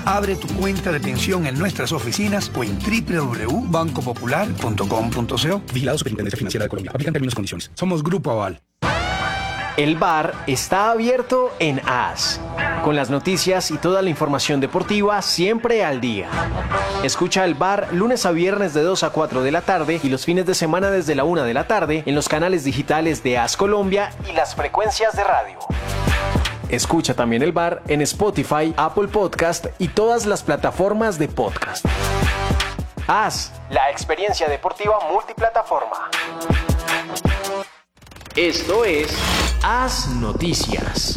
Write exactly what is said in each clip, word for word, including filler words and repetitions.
Abre tu cuenta de pensión en nuestras oficinas o en doble u doble u doble u punto banco popular punto com punto co. Vigilado Superintendencia Financiera de Colombia. Aplican términos y condiciones. Somos Grupo Aval. El bar está abierto en A S, con las noticias y toda la información deportiva siempre al día. Escucha el bar lunes a viernes de dos a cuatro de la tarde y los fines de semana desde la una de la tarde en los canales digitales de A S Colombia y las frecuencias de radio. Escucha también el bar en Spotify, Apple Podcast y todas las plataformas de podcast. A S, la experiencia deportiva multiplataforma. Esto es A S Noticias.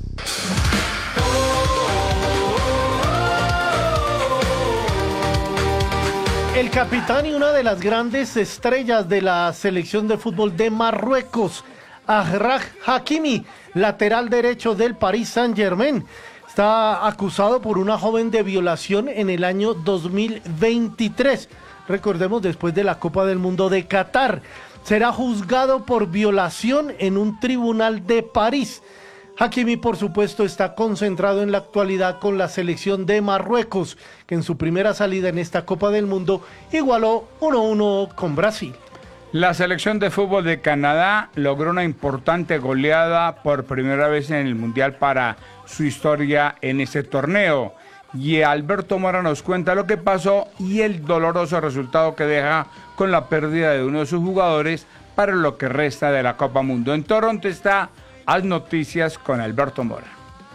El capitán y una de las grandes estrellas de la selección de fútbol de Marruecos, Achraf Hakimi, lateral derecho del Paris Saint-Germain, está acusado por una joven de violación en el año dos mil veintitrés. Recordemos, después de la Copa del Mundo de Qatar. Será juzgado por violación en un tribunal de París. Hakimi, por supuesto, está concentrado en la actualidad con la selección de Marruecos, que en su primera salida en esta Copa del Mundo igualó uno a uno con Brasil. La selección de fútbol de Canadá logró una importante goleada por primera vez en el Mundial para su historia en ese torneo. Y Alberto Mora nos cuenta lo que pasó y el doloroso resultado que deja con la pérdida de uno de sus jugadores para lo que resta de la Copa Mundo. En Toronto está A S Noticias con Alberto Mora.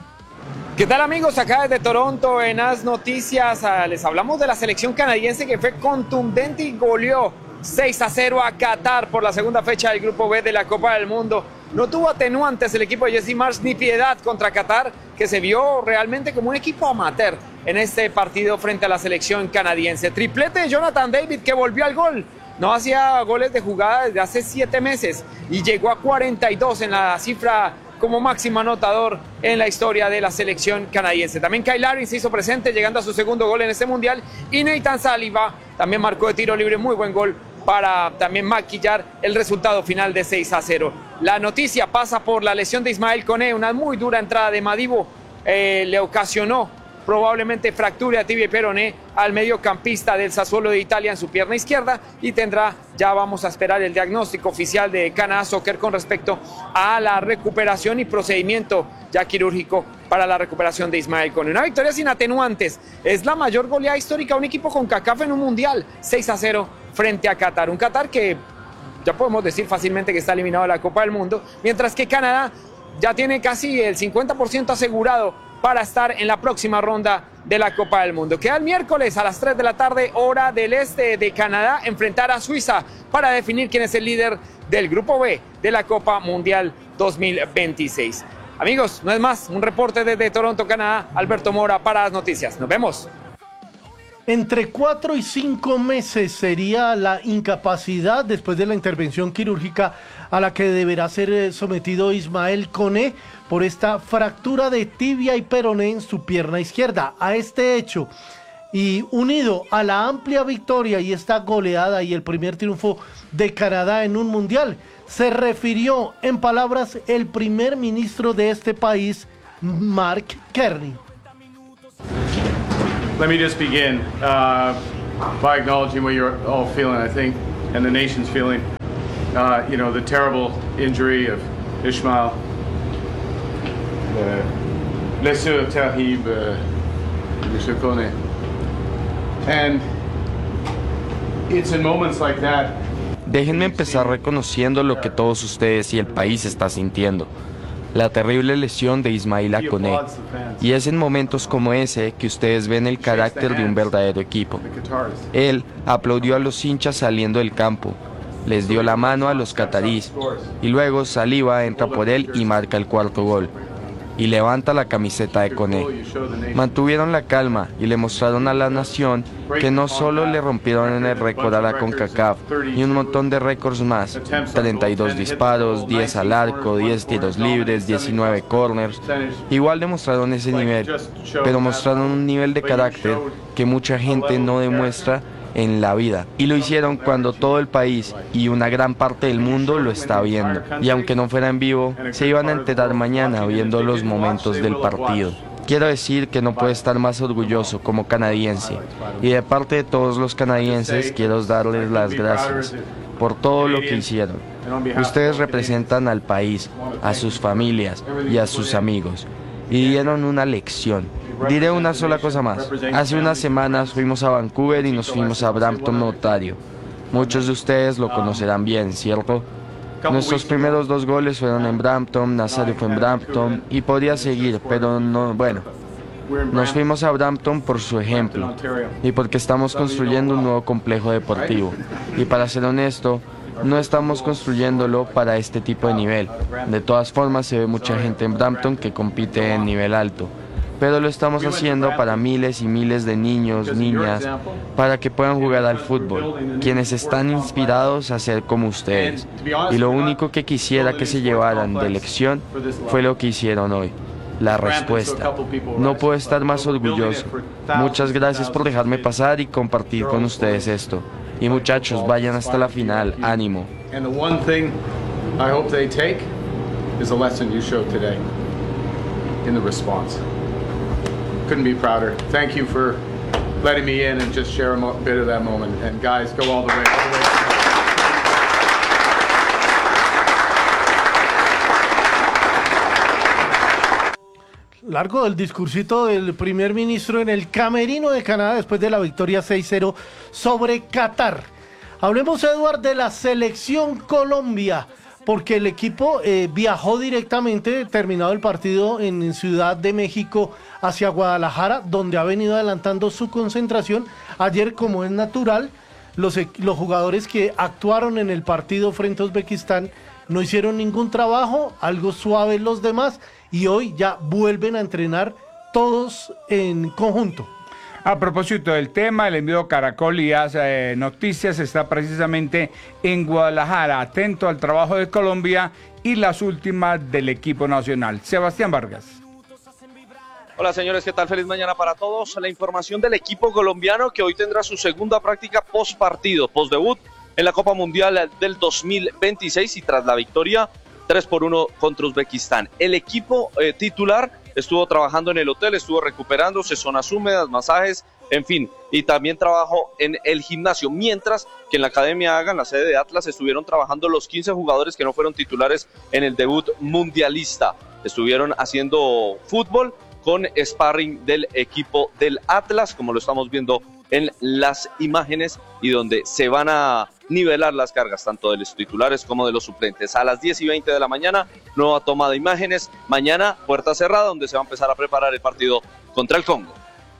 ¿Qué tal, amigos? Acá desde Toronto en A S Noticias les hablamos de la selección canadiense que fue contundente y goleó seis a cero a Qatar por la segunda fecha del Grupo B de la Copa del Mundo. No tuvo atenuantes el equipo de Jesse Marsch ni piedad contra Qatar, que se vio realmente como un equipo amateur en este partido frente a la selección canadiense. Triplete de Jonathan David, que volvió al gol. No hacía goles de jugada desde hace siete meses y llegó a cuarenta y dos en la cifra como máximo anotador en la historia de la selección canadiense. También Kyle Larin se hizo presente llegando a su segundo gol en este mundial y Nathan Saliba también marcó de tiro libre, muy buen gol para también maquillar el resultado final de seis a cero. La noticia pasa por la lesión de Ismael Koné, una muy dura entrada de Madibo eh, le ocasionó probablemente fractura de tibia y peroné al mediocampista del Sassuolo de Italia en su pierna izquierda y tendrá, ya vamos a esperar el diagnóstico oficial de Canadá Soccer con respecto a la recuperación y procedimiento ya quirúrgico para la recuperación de Ismael Koné. Una victoria sin atenuantes, es la mayor goleada histórica de un equipo con CACAF en un mundial, seis a cero frente a Qatar, un Qatar que ya podemos decir fácilmente que está eliminado de la Copa del Mundo, mientras que Canadá ya tiene casi el cincuenta por ciento asegurado para estar en la próxima ronda de la Copa del Mundo. Queda el miércoles a las tres de la tarde, hora del este de Canadá, enfrentar a Suiza para definir quién es el líder del Grupo B de la Copa Mundial dos mil veintiséis. Amigos, no es más, un reporte desde Toronto, Canadá, Alberto Mora para las noticias. Nos vemos. Entre cuatro y cinco meses sería la incapacidad después de la intervención quirúrgica a la que deberá ser sometido Ismael Koné por esta fractura de tibia y peroné en su pierna izquierda. A este hecho, y unido a la amplia victoria y esta goleada y el primer triunfo de Canadá en un mundial, se refirió en palabras el primer ministro de este país, Mark Carney. Let me just begin uh, by acknowledging what you're all feeling, I think, and the nation's feeling. Uh, you know, the terrible injury of Ismael. The blessure terrible, Monsieur Koné. And it's in moments like that. Déjenme empezar reconociendo lo que todos ustedes y el país está sintiendo. La terrible lesión de Ismail Koné. Y es en momentos como ese que ustedes ven el carácter de un verdadero equipo. Él aplaudió a los hinchas saliendo del campo, les dio la mano a los cataríes y luego Saliba entra por él y marca el cuarto gol. Y levanta la camiseta de Koné. Mantuvieron la calma y le mostraron a la nación que no solo le rompieron en el récord a la CONCACAF y un montón de récords más, treinta y dos disparos, diez al arco, diez tiros libres, diecinueve corners, igual demostraron ese nivel, pero mostraron un nivel de carácter que mucha gente no demuestra en la vida, y lo hicieron cuando todo el país y una gran parte del mundo lo está viendo, y aunque no fuera en vivo, se iban a enterar mañana viendo los momentos del partido. Quiero decir que no puedo estar más orgulloso como canadiense, y de parte de todos los canadienses quiero darles las gracias por todo lo que hicieron. Ustedes representan al país, a sus familias y a sus amigos, y dieron una lección. Diré una sola cosa más. Hace unas semanas fuimos a Vancouver y nos fuimos a Brampton, Ontario. Muchos de ustedes lo conocerán bien, ¿cierto? Nuestros primeros dos goles fueron en Brampton, Nazario fue en Brampton, y podría seguir, pero no, bueno. Nos fuimos a Brampton por su ejemplo, y porque estamos construyendo un nuevo complejo deportivo. Y para ser honesto, no estamos construyéndolo para este tipo de nivel. De todas formas, se ve mucha gente en Brampton que compite en nivel alto. Pero lo estamos haciendo para miles y miles de niños, niñas, para que puedan jugar al fútbol, quienes están inspirados a ser como ustedes. Y lo único que quisiera que se llevaran de lección fue lo que hicieron hoy. La respuesta. No puedo estar más orgulloso. Muchas gracias por dejarme pasar y compartir con ustedes esto. Y muchachos, vayan hasta la final. Ánimo. Couldn't be prouder. Thank you for letting me in and just share a mo- bit of that moment. And guys, go all the way. All the way. Largo el discursito del primer ministro en el camerino de Canadá después de la victoria seis cero sobre Qatar. Hablemos, Eduard, de la selección Colombia, porque el equipo eh, viajó directamente, terminado el partido en Ciudad de México, hacia Guadalajara, donde ha venido adelantando su concentración. Ayer, como es natural, los, los jugadores que actuaron en el partido frente a Uzbekistán no hicieron ningún trabajo, algo suave los demás, y hoy ya vuelven a entrenar todos en conjunto. A propósito del tema, el envío Caracol y hace, eh, Noticias está precisamente en Guadalajara, atento al trabajo de Colombia y las últimas del equipo nacional. Sebastián Vargas. Hola señores, ¿qué tal? Feliz mañana para todos. La información del equipo colombiano que hoy tendrá su segunda práctica post partido, post debut en la Copa Mundial del dos mil veintiséis y tras la victoria tres por uno contra Uzbekistán. El equipo eh, titular estuvo trabajando en el hotel, estuvo recuperándose, zonas húmedas, masajes, en fin, y también trabajó en el gimnasio, mientras que en la Academia Haga, en la sede de Atlas, estuvieron trabajando los quince jugadores que no fueron titulares en el debut mundialista. Estuvieron haciendo fútbol con sparring del equipo del Atlas, como lo estamos viendo en las imágenes, y donde se van a nivelar las cargas tanto de los titulares como de los suplentes. A las diez y veinte de la mañana, nueva toma de imágenes. Mañana, puerta cerrada, donde se va a empezar a preparar el partido contra el Congo.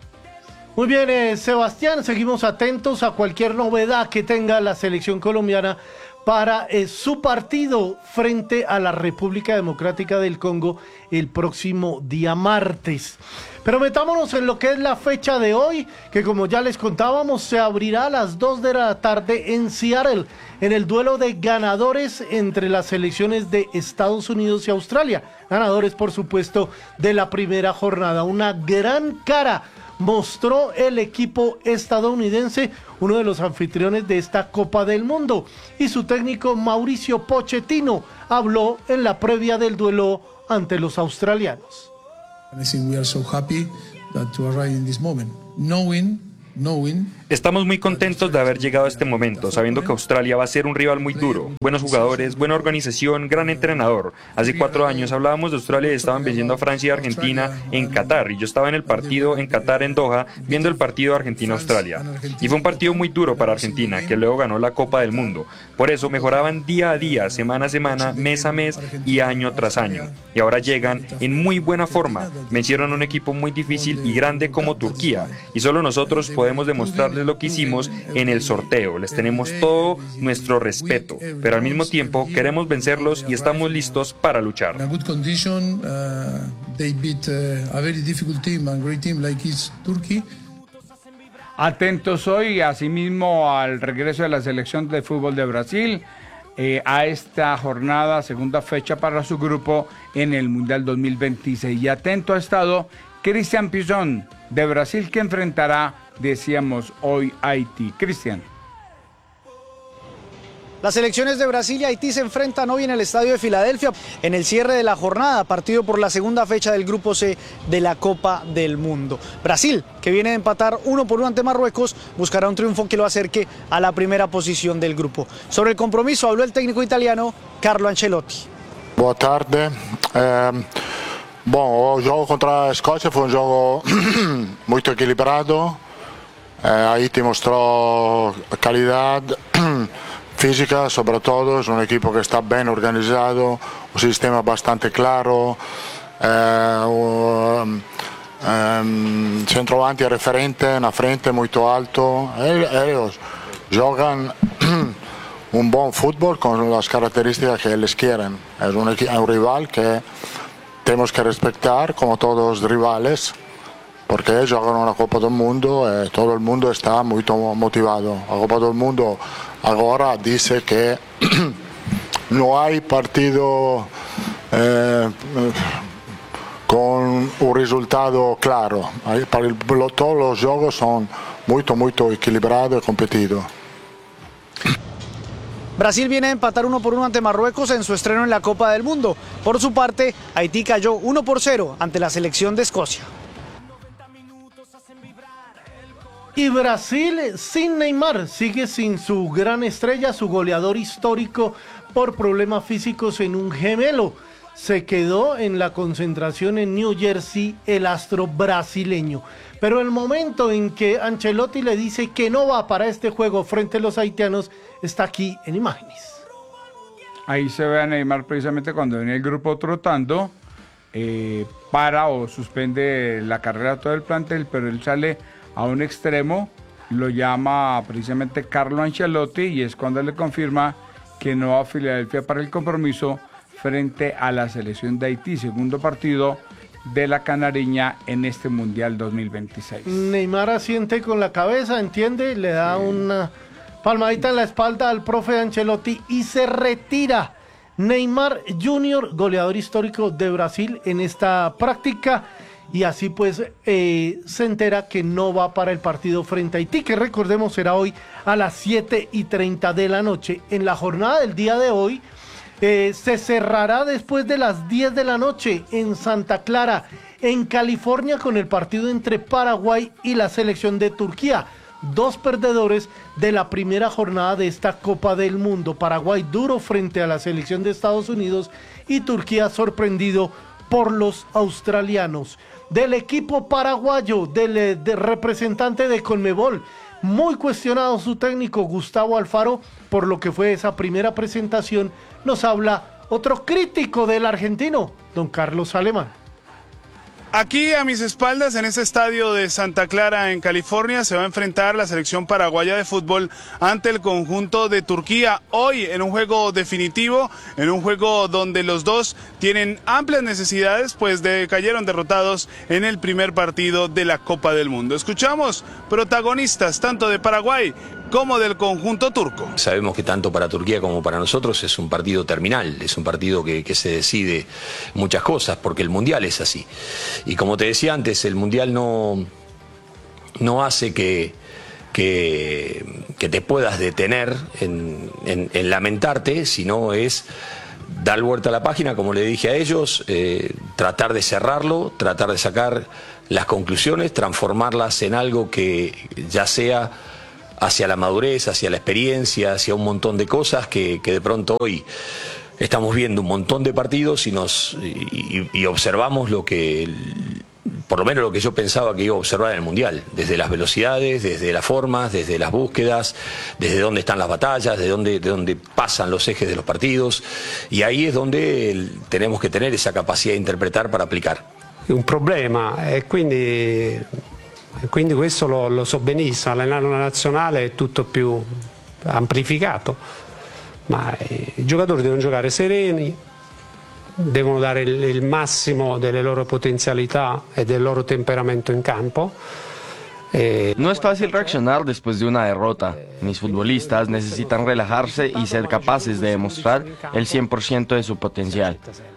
Muy bien, eh, Sebastián, seguimos atentos a cualquier novedad que tenga la selección colombiana para eh, su partido frente a la República Democrática del Congo el próximo día martes. Pero metámonos en lo que es la fecha de hoy, que como ya les contábamos, se abrirá a las dos de la tarde en Seattle, en el duelo de ganadores entre las selecciones de Estados Unidos y Australia. Ganadores, por supuesto, de la primera jornada. Una gran cara mostró el equipo estadounidense, uno de los anfitriones de esta Copa del Mundo, y su técnico Mauricio Pochettino habló en la previa del duelo ante los australianos. I think we are so happy that to arrive in this moment, knowing Estamos muy contentos de haber llegado a este momento, sabiendo que Australia va a ser un rival muy duro. Buenos jugadores, buena organización, gran entrenador. Hace cuatro años hablábamos de Australia y estaban venciendo a Francia y Argentina en Qatar. Y yo estaba en el partido en Qatar, en Doha, viendo el partido Argentina-Australia. Y fue un partido muy duro para Argentina, que luego ganó la Copa del Mundo. Por eso mejoraban día a día, semana a semana, mes a mes y año tras año. Y ahora llegan en muy buena forma. Vencieron a un equipo muy difícil y grande como Turquía. Y solo nosotros podemos Podemos demostrarles lo que hicimos en el sorteo. Les tenemos todo nuestro respeto, pero al mismo tiempo queremos vencerlos y estamos listos para luchar. Atentos hoy, asimismo, al regreso de la selección de fútbol de Brasil, eh, a esta jornada, segunda fecha para su grupo en el Mundial dos mil veintiséis. Y atento ha estado Cristian Pizón, de Brasil, que enfrentará, decíamos, hoy Haití. Cristian. Las selecciones de Brasil y Haití se enfrentan hoy en el Estadio de Filadelfia en el cierre de la jornada, partido por la segunda fecha del Grupo C de la Copa del Mundo. Brasil, que viene de empatar uno por uno ante Marruecos, buscará un triunfo que lo acerque a la primera posición del grupo. Sobre el compromiso habló el técnico italiano Carlo Ancelotti. Boa tarde. Eh, bom, o jogo contra a Escócia foi um jogo muito equilibrado. Eh, Haití mostrou qualidade física, sobre todo, es un equipo que está bien organizado, un sistema bastante claro, eh, un um, centroavanti referente, una frente muy alto. Ellos juegan un buen fútbol con las características que ellos quieren. Es un, un rival que tenemos que respetar como todos los rivales, porque juegan una Copa del Mundo y todo el mundo está muy motivado. La Copa del Mundo ahora dice que no hay partido eh, con un resultado claro. Todos los juegos son muy, muy equilibrados y competidos. Brasil viene a empatar uno por uno ante Marruecos en su estreno en la Copa del Mundo. Por su parte, Haití cayó uno por cero ante la selección de Escocia. Y Brasil sin Neymar, sigue sin su gran estrella, su goleador histórico por problemas físicos en un gemelo. Se quedó en la concentración en New Jersey el astro brasileño. Pero el momento en que Ancelotti le dice que no va para este juego frente a los haitianos está aquí en imágenes. Ahí se ve a Neymar precisamente cuando viene el grupo trotando, eh, para o suspende la carrera todo el plantel, pero él sale a un extremo, lo llama precisamente Carlo Ancelotti y es cuando le confirma que no va a Filadelfia para el compromiso frente a la selección de Haití, segundo partido de la Canariña en este Mundial dos mil veintiséis. Neymar asiente con la cabeza, entiende, le da una palmadita en la espalda al profe Ancelotti y se retira. Neymar junior, goleador histórico de Brasil en esta práctica. Y así pues eh, se entera que no va para el partido frente a Haití, que recordemos será hoy a las siete y treinta de la noche. En la jornada del día de hoy eh, se cerrará después de las diez de la noche en Santa Clara, en California, con el partido entre Paraguay y la selección de Turquía. Dos perdedores de la primera jornada de esta Copa del Mundo. Paraguay duro frente a la selección de Estados Unidos y Turquía sorprendido por los australianos. Del equipo paraguayo, del, del representante de Conmebol, muy cuestionado su técnico Gustavo Alfaro por lo que fue esa primera presentación, nos habla otro crítico del argentino, don Carlos Alemán. Aquí a mis espaldas, en este estadio de Santa Clara en California, se va a enfrentar la selección paraguaya de fútbol ante el conjunto de Turquía. Hoy en un juego definitivo, en un juego donde los dos tienen amplias necesidades, pues de, cayeron derrotados en el primer partido de la Copa del Mundo. Escuchamos protagonistas tanto de Paraguay como del conjunto turco. Sabemos que tanto para Turquía como para nosotros es un partido terminal, es un partido que, que se decide muchas cosas, porque el Mundial es así. Y como te decía antes, el Mundial no, no hace que, que, que te puedas detener en, en, en lamentarte, sino es dar vuelta a la página, como le dije a ellos, eh, tratar de cerrarlo, tratar de sacar las conclusiones, transformarlas en algo que ya sea hacia la madurez, hacia la experiencia, hacia un montón de cosas que, que de pronto hoy estamos viendo un montón de partidos y nos y, y observamos lo que, por lo menos lo que yo pensaba que iba a observar en el Mundial, desde las velocidades, desde las formas, desde las búsquedas, desde dónde están las batallas, de dónde, de dónde pasan los ejes de los partidos, y ahí es donde el, tenemos que tener esa capacidad de interpretar para aplicar. Un problema, e quindi Quindi questo lo, lo so benissimo, allenare una nazionale è tutto più amplificato, ma i giocatori devono giocare sereni, devono dare il, il massimo delle loro potenzialità e del loro temperamento in campo. Eh, no es fácil reaccionar después de una derrota. Mis futbolistas necesitan relajarse y ser capaces de demostrar el cien por ciento de su potencial.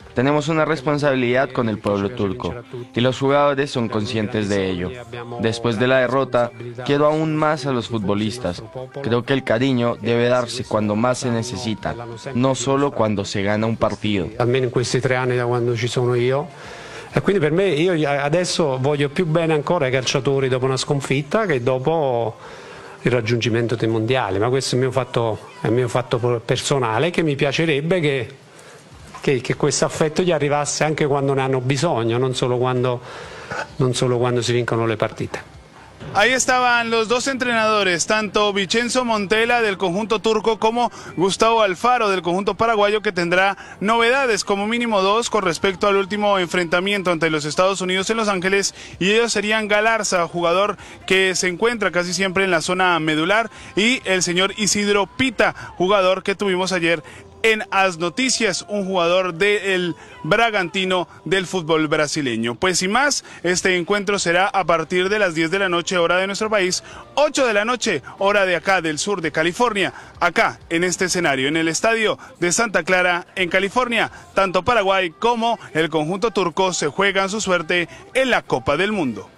Tenemos una responsabilidad con el pueblo turco y los jugadores son conscientes de ello. Después de la derrota, quiero aún más a los futbolistas. Creo que el cariño debe darse cuando más se necesita, no solo cuando se gana un partido. Almeno in questi tre anni da quando ci sono io. E quindi per me, io adesso voglio più bene ancora ai calciatori dopo una sconfitta che dopo il raggiungimento dei mondiali, ma questo è il mio fatto, è il mio fatto personale, che mi piacerebbe che Che, che questo affetto gli arrivasse anche quando ne hanno bisogno, non solo quando, non solo quando si vincono le partite. Ahí estaban los dos entrenadores, tanto Vincenzo Montella del conjunto turco como Gustavo Alfaro del conjunto paraguayo, que tendrá novedades, como mínimo dos, con respecto al último enfrentamiento ante los Estados Unidos en Los Ángeles, y ellos serían Galarza, jugador que se encuentra casi siempre en la zona medular, y el señor Isidro Pita, jugador que tuvimos ayer en As Noticias, un jugador del Bragantino del fútbol brasileño. Pues sin más, este encuentro será a partir de las diez de la noche, hora de nuestro país, ocho de la noche, hora de acá del sur de California, acá en este escenario, en el estadio de Santa Clara, en California. Tanto Paraguay como el conjunto turco se juegan su suerte en la Copa del Mundo.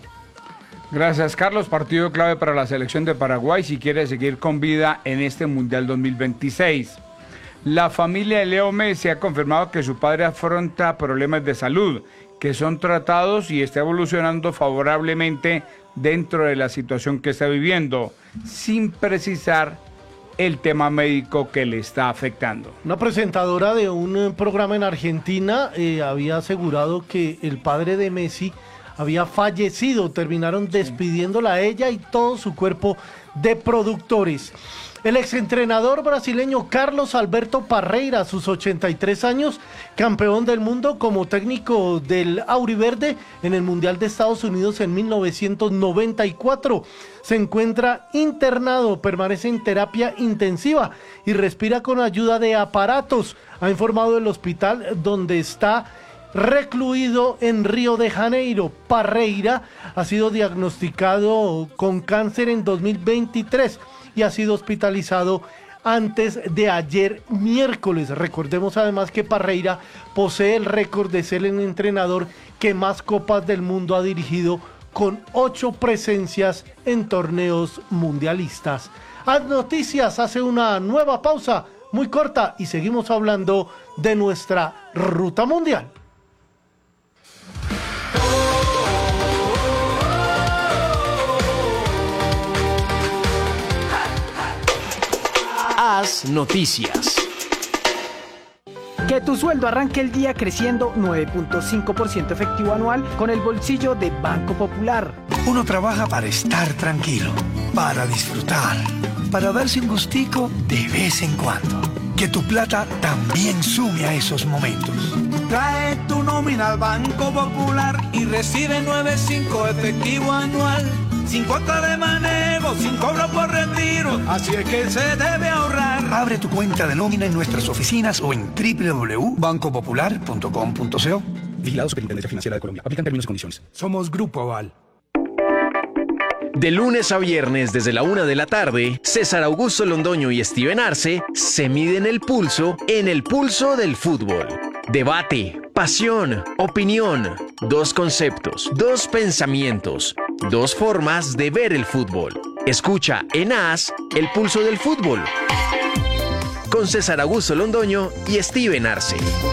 Gracias, Carlos. Partido clave para la selección de Paraguay si quiere seguir con vida en este Mundial dos mil veintiséis. La familia de Leo Messi ha confirmado que su padre afronta problemas de salud que son tratados y está evolucionando favorablemente dentro de la situación que está viviendo, sin precisar el tema médico que le está afectando. Una presentadora de un programa en Argentina eh, había asegurado que el padre de Messi había fallecido. Terminaron despidiéndola a ella y todo su cuerpo de productores. El exentrenador brasileño Carlos Alberto Parreira, a sus ochenta y tres años, campeón del mundo como técnico del Auriverde en el Mundial de Estados Unidos en mil novecientos noventa y cuatro, se encuentra internado, permanece en terapia intensiva y respira con ayuda de aparatos, ha informado el hospital donde está recluido en Río de Janeiro. Parreira ha sido diagnosticado con cáncer en dos mil veintitrés y ha sido hospitalizado antes de ayer miércoles. Recordemos además que Parreira posee el récord de ser el entrenador que más copas del mundo ha dirigido, con ocho presencias en torneos mundialistas. Haz Noticias hace una nueva pausa muy corta y seguimos hablando de nuestra ruta mundial. Haz Noticias. Que tu sueldo arranque el día creciendo nueve punto cinco por ciento efectivo anual con el bolsillo de Banco Popular. Uno trabaja para estar tranquilo, para disfrutar, para darse un gustico de vez en cuando. Que tu plata también sume a esos momentos. Trae tu nómina al Banco Popular y recibe nueve punto cinco efectivo anual. Sin cuota de manejo, sin cobro por retiro, así es que se debe ahorrar. Abre tu cuenta de nómina en nuestras oficinas o en doble u doble u doble u punto banco popular punto com punto co. Vigilado Superintendencia Financiera de Colombia. Aplican términos y condiciones. Somos Grupo Aval. De lunes a viernes desde la una de la tarde, César Augusto Londoño y Steven Arce se miden el pulso en el pulso del fútbol. Debate, pasión, opinión, dos conceptos, dos pensamientos, dos formas de ver el fútbol. Escucha en As el pulso del fútbol con César Augusto Londoño y Steven Arce.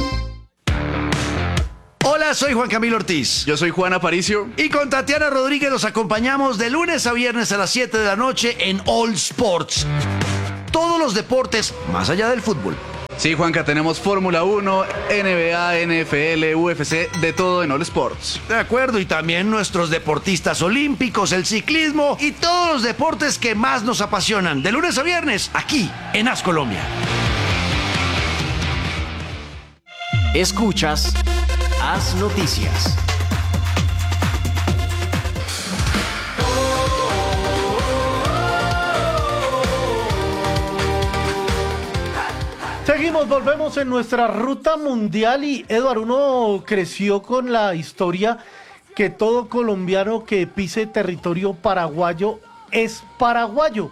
Hola, soy Juan Camilo Ortiz. Yo soy Juan Aparicio. Y con Tatiana Rodríguez nos acompañamos de lunes a viernes a las siete de la noche en All Sports. Todos los deportes más allá del fútbol. Sí, Juanca, tenemos Fórmula uno, N B A, N F L, U F C, de todo en All Sports. De acuerdo, y también nuestros deportistas olímpicos, el ciclismo y todos los deportes que más nos apasionan. De lunes a viernes, aquí en As Colombia. Escuchas Haz Noticias. Seguimos, volvemos en nuestra ruta mundial y Eduardo, uno creció con la historia que todo colombiano que pise territorio paraguayo es paraguayo.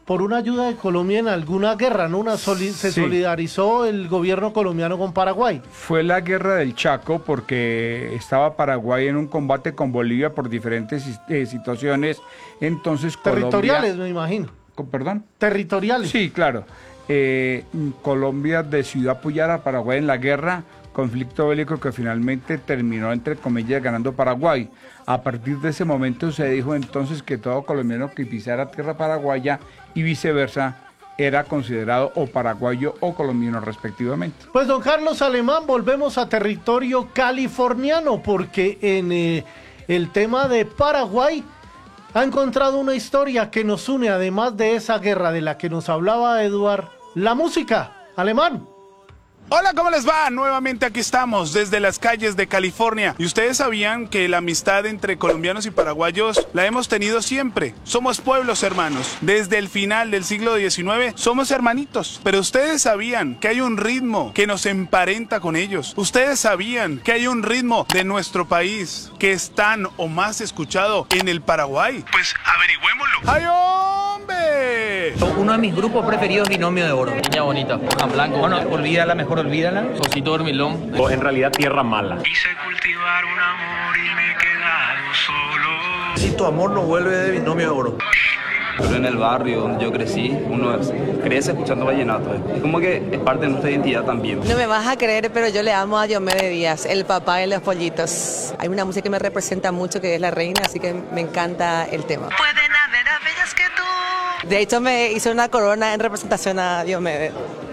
por una ayuda de Colombia en alguna guerra, ¿no? Una soli se Sí. solidarizó el gobierno colombiano con Paraguay. Fue la guerra del Chaco porque estaba Paraguay en un combate con Bolivia por diferentes eh, situaciones. Entonces Territoriales, Colombia, me imagino. ¿Perdón? Territoriales. Sí, claro. Eh, Colombia decidió apoyar a Paraguay en la guerra, conflicto bélico que finalmente terminó, entre comillas, ganando Paraguay. A partir de ese momento se dijo entonces que todo colombiano que pisara tierra paraguaya y viceversa era considerado o paraguayo o colombiano respectivamente. Pues don Carlos Alemán, volvemos a territorio californiano porque en eh, el tema de Paraguay ha encontrado una historia que nos une, además de esa guerra de la que nos hablaba Eduard, la música. Alemán. Hola, ¿cómo les va? Nuevamente aquí estamos desde las calles de California. ¿Y ustedes sabían que la amistad entre colombianos y paraguayos la hemos tenido siempre? Somos pueblos hermanos. Desde el final del siglo diecinueve somos hermanitos. Pero ustedes sabían que hay un ritmo que nos emparenta con ellos. Ustedes sabían que hay un ritmo de nuestro país que es tan o más escuchado en el Paraguay. Pues averigüémoslo. ¡Ay, hombre! Uno de mis grupos preferidos, Binomio de Oro. Niña bonita, Juan Blanco. Bueno, olvídala, mejor olvídala. Sosito Dormilón. O en realidad Tierra Mala. Quise cultivar un amor y me he quedado solo. Si tu amor no vuelve de Binomio de Oro. Pero en el barrio donde yo crecí, uno crece escuchando vallenato. Es como que es parte de nuestra identidad también. No me vas a creer, pero yo le amo a Diomedes Díaz, el papá de los pollitos. Hay una música que me representa mucho, que es La Reina, así que me encanta el tema. Pueden haber a bellas que tú. De hecho, me hizo una corona en representación a Diomedes.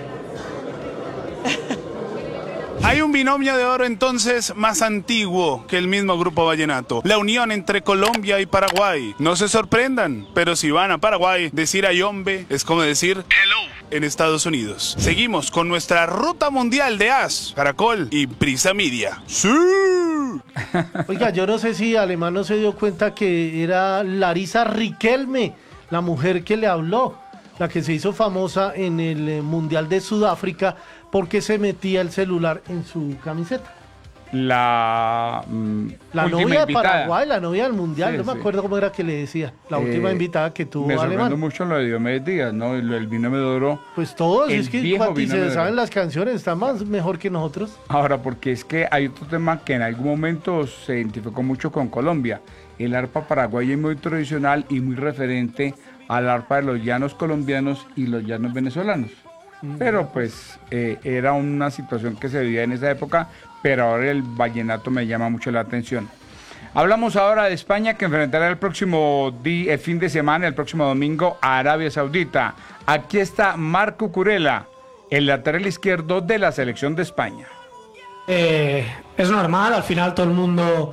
Hay un binomio de oro entonces más antiguo que el mismo grupo vallenato. La unión entre Colombia y Paraguay. No se sorprendan, pero si van a Paraguay, decir ayombe es como decir hello en Estados Unidos. Seguimos con nuestra ruta mundial de A S, Caracol y Prisa Media. ¡Sí! Oiga, yo no sé si Alemán no se dio cuenta que era Larisa Riquelme, la mujer que le habló, la que se hizo famosa en el Mundial de Sudáfrica porque se metía el celular en su camiseta. La, mm, La última novia de invitada. Paraguay, la novia del Mundial, Sí, no me sí. acuerdo cómo era que le decía, la Eh, última invitada que tuvo Me sorprendió Alemán. mucho lo de Diomedes Díaz, ¿no? El, el binomio de oro. Pues todos, el es que viejo cuando y binomio se de saben oro. las canciones, está más mejor que nosotros. Ahora, porque es que hay otro tema que en algún momento se identificó mucho con Colombia. El arpa paraguaya es muy tradicional y muy referente al arpa de los llanos colombianos y los llanos venezolanos. Pero pues eh, era una situación que se vivía en esa época, pero ahora el vallenato me llama mucho la atención. Hablamos ahora de España, que enfrentará el próximo día, el fin de semana, el próximo domingo, a Arabia Saudita. Aquí está Marco Curela, el lateral izquierdo de la selección de España. Eh, es normal, al final todo el mundo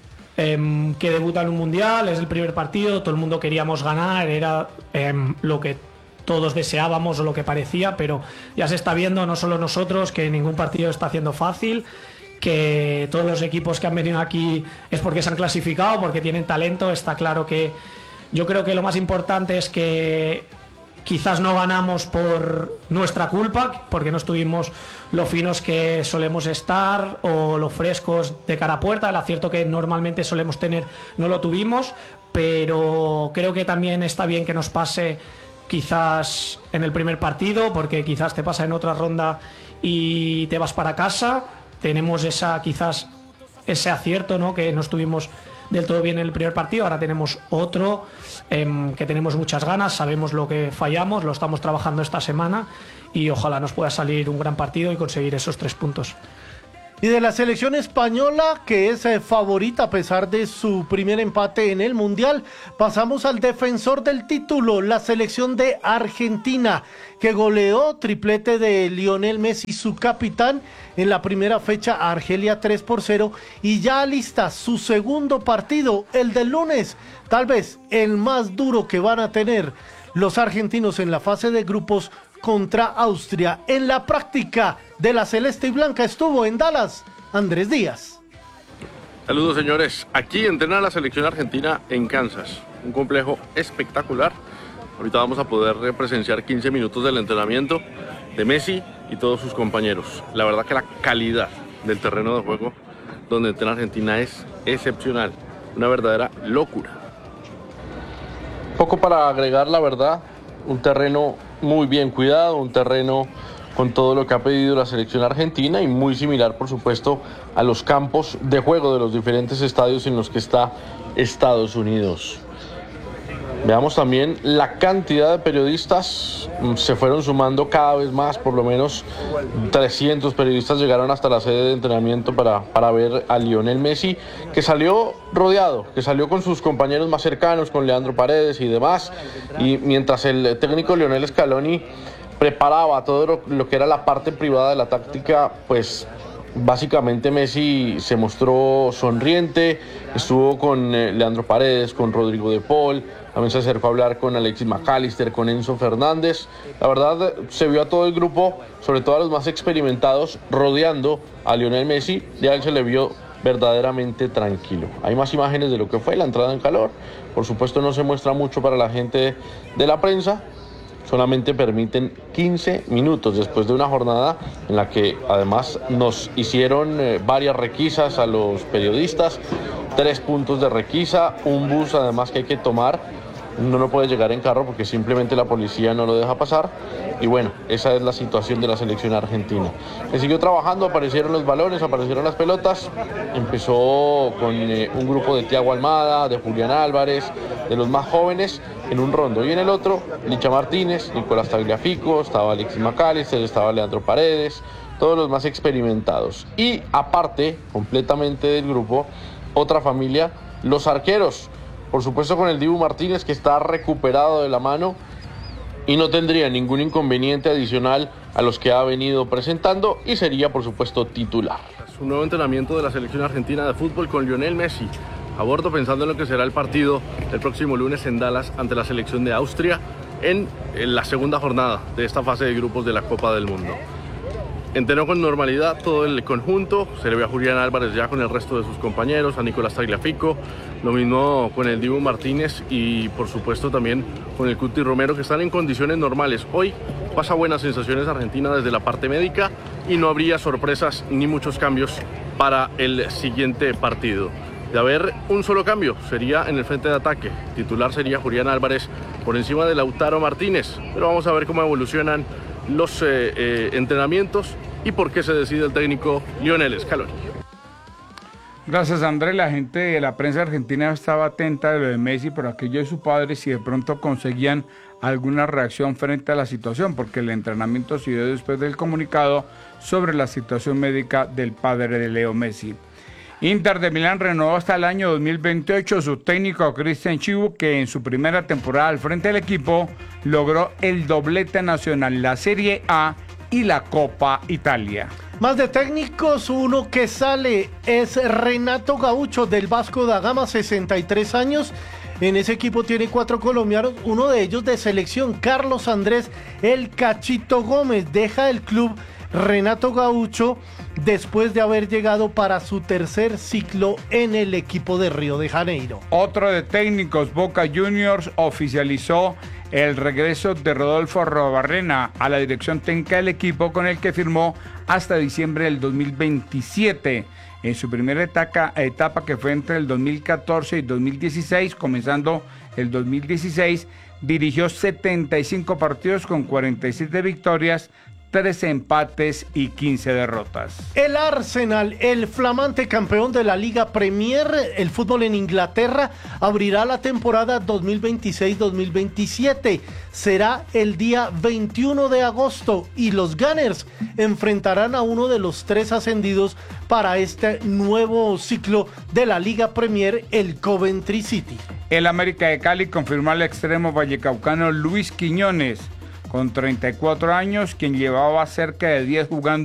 eh, que debuta en un mundial, es el primer partido, todo el mundo queríamos ganar, era eh, lo que todos deseábamos o lo que parecía, pero ya se está viendo, no solo nosotros, que ningún partido está haciendo fácil, que todos los equipos que han venido aquí es porque se han clasificado, porque tienen talento. Está claro que yo creo que lo más importante es que quizás no ganamos por nuestra culpa, porque no estuvimos lo finos que solemos estar o lo frescos de cara a puerta. El acierto que normalmente solemos tener no lo tuvimos, pero creo que también está bien que nos pase quizás en el primer partido, porque quizás te pasa en otra ronda y te vas para casa. Tenemos esa quizás ese acierto, ¿no?, que no estuvimos del todo bien en el primer partido. Ahora tenemos otro eh, que tenemos muchas ganas, sabemos lo que fallamos, lo estamos trabajando esta semana y ojalá nos pueda salir un gran partido y conseguir esos tres puntos. Y de la selección española, que es eh, favorita a pesar de su primer empate en el Mundial, pasamos al defensor del título, la selección de Argentina, que goleó triplete de Lionel Messi, su capitán, en la primera fecha a Argelia tres por cero, y ya alista su segundo partido, el del lunes, tal vez el más duro que van a tener los argentinos en la fase de grupos contra Austria. En la práctica de la celeste y blanca estuvo en Dallas Andrés Díaz. Saludos, señores. Aquí entrena la selección argentina en Kansas, un complejo espectacular. Ahorita vamos a poder presenciar quince minutos del entrenamiento de Messi y todos sus compañeros. La verdad que la calidad del terreno de juego donde entrena Argentina es excepcional, una verdadera locura. Poco para agregar, la verdad. un terreno muy bien cuidado, un terreno con todo lo que ha pedido la selección argentina y muy similar, por supuesto, a los campos de juego de los diferentes estadios en los que está Estados Unidos. Veamos también la cantidad de periodistas, se fueron sumando cada vez más, por lo menos trescientos periodistas llegaron hasta la sede de entrenamiento para, para ver a Lionel Messi, que salió rodeado, que salió con sus compañeros más cercanos, con Leandro Paredes y demás, y mientras el técnico Lionel Scaloni preparaba todo lo, lo que era la parte privada de la táctica, pues básicamente Messi se mostró sonriente, estuvo con eh, Leandro Paredes, con Rodrigo de Paul, también se acercó a hablar con Alexis McAllister, con Enzo Fernández. La verdad, se vio a todo el grupo, sobre todo a los más experimentados, rodeando a Lionel Messi, y a él se le vio verdaderamente tranquilo. Hay más imágenes de lo que fue la entrada en calor. Por supuesto, no se muestra mucho para la gente de la prensa. Solamente permiten quince minutos después de una jornada en la que además nos hicieron eh, varias requisas a los periodistas, tres puntos de requisa, un bus además que hay que tomar. Uno no puede llegar en carro porque simplemente la policía no lo deja pasar. Y bueno, esa es la situación de la selección argentina. Se siguió trabajando, aparecieron los balones, aparecieron las pelotas. Empezó con eh, un grupo de Thiago Almada, de Julián Álvarez, de los más jóvenes, en un rondo. Y en el otro, Licha Martínez, Nicolás Tagliafico, estaba Alexis McAllister, estaba Leandro Paredes, todos los más experimentados. Y aparte, completamente del grupo, otra familia, los arqueros. Por supuesto con el Dibu Martínez, que está recuperado de la mano y no tendría ningún inconveniente adicional a los que ha venido presentando y sería, por supuesto, titular. Un nuevo entrenamiento de la selección argentina de fútbol con Lionel Messi a bordo, pensando en lo que será el partido el próximo lunes en Dallas ante la selección de Austria en, en la segunda jornada de esta fase de grupos de la Copa del Mundo. Entrenó con normalidad todo el conjunto, se le ve a Julián Álvarez ya con el resto de sus compañeros, a Nicolás Tagliafico, lo mismo con el Dibu Martínez y por supuesto también con el Cuti Romero, que están en condiciones normales. Hoy pasa buenas sensaciones Argentina desde la parte médica y no habría sorpresas ni muchos cambios para el siguiente partido. De haber un solo cambio sería en el frente de ataque, titular sería Julián Álvarez por encima de Lautaro Martínez, pero vamos a ver cómo evolucionan los eh, eh, entrenamientos y por qué se decide el técnico Lionel Scaloni. Gracias, André. La gente de la prensa argentina estaba atenta de lo de Messi, pero aquello de su padre, si de pronto conseguían alguna reacción frente a la situación, porque el entrenamiento se dio después del comunicado sobre la situación médica del padre de Leo Messi. Inter de Milán renovó hasta el año dos mil veintiocho su técnico Cristian Chivu, que en su primera temporada al frente del equipo logró el doblete nacional, la Serie A y la Copa Italia. Más de técnicos, uno que sale es Renato Gaucho del Vasco da Gama, sesenta y tres años. En ese equipo tiene cuatro colombianos, uno de ellos de selección, Carlos Andrés El Cachito Gómez. Deja el club Renato Gaucho después de haber llegado para su tercer ciclo en el equipo de Río de Janeiro. Otro de técnicos, Boca Juniors, oficializó el regreso de Rodolfo Arruabarrena a la dirección técnica del equipo, con el que firmó hasta diciembre del dos mil veintisiete. En su primera etapa, etapa que fue entre el dos mil catorce y dos mil dieciséis, comenzando el dos mil dieciséis, dirigió setenta y cinco partidos con cuarenta y siete victorias, trece empates y quince derrotas. El Arsenal, el flamante campeón de la Liga Premier, el fútbol en Inglaterra, abrirá la temporada dos mil veintiséis dos mil veintisiete. Será el día veintiuno de agosto y los Gunners enfrentarán a uno de los tres ascendidos para este nuevo ciclo de la Liga Premier, el Coventry City. El América de Cali confirmó al extremo vallecaucano Luis Quiñones, con treinta y cuatro años, quien llevaba cerca de diez jugando